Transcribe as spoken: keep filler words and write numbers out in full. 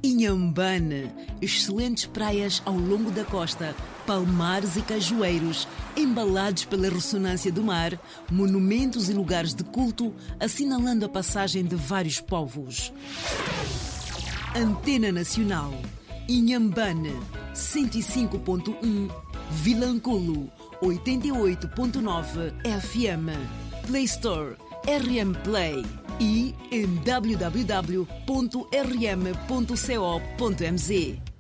Inhambane, excelentes praias ao longo da costa, palmares e cajueiros, embalados pela ressonância do mar, monumentos e lugares de culto, assinalando a passagem de vários povos. Antena Nacional, Inhambane, cento e cinco ponto um, Vilanculo, oitenta e oito ponto nove F M, Play Store, R M Play e em w w w ponto r m ponto co ponto m z.